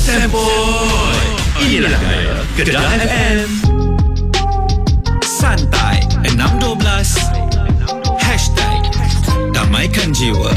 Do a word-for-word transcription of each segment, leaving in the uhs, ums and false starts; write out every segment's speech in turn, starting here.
Sempoi. Inilah gaya Kedah F M. Santai enam dua belas Hashtag Damaikan Jiwa.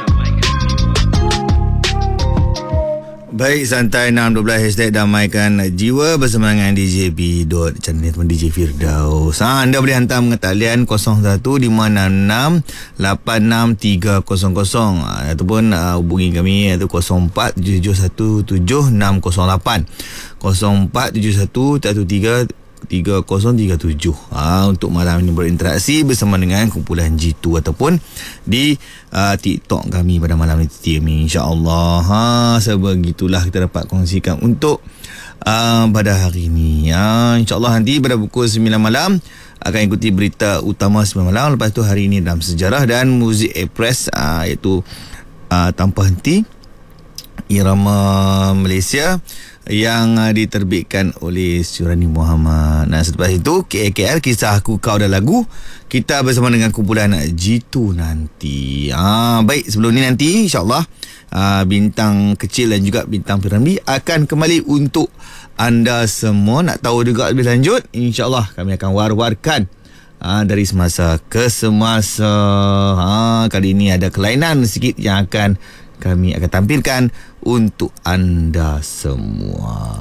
Baik, Santai enam dua belas Hashtag Damaikan Jiwa bersama dengan D J B dot channel D J Firdaus. Ha, anda boleh hantar mengetalian kosong satu lima enam enam lapan enam tiga kosong kosong ataupun uh, hubungi kami iaitu kosong empat tujuh tujuh satu tujuh enam kosong lapan kosong empat tujuh satu satu tiga tiga kosong tiga tujuh. Ha, untuk malam ini berinteraksi bersama dengan kumpulan G dua ataupun di uh, TikTok kami pada malam ini, insya-Allah. Ha, sebegitulah kita dapat kongsikan untuk uh, pada hari ini. Ha, insya-Allah nanti pada pukul sembilan malam akan ikuti berita utama sembilan malam. Lepas tu hari ini dalam sejarah dan muzik Express, uh, iaitu uh, Tanpa Henti, irama Malaysia yang uh, diterbitkan oleh Surani Muhammad. Nah, selepas itu K L K L, Kisah Aku Kau dan Lagu, kita bersama dengan kumpulan G dua nanti. Ah, baik, sebelum ni nanti insya-Allah uh, bintang kecil dan juga bintang Piramli akan kembali untuk anda semua. Nak tahu juga lebih lanjut, insya-Allah kami akan war-warkan uh, dari semasa ke semasa. Ha, kali ini ada kelainan sikit yang akan kami akan tampilkan untuk anda semua.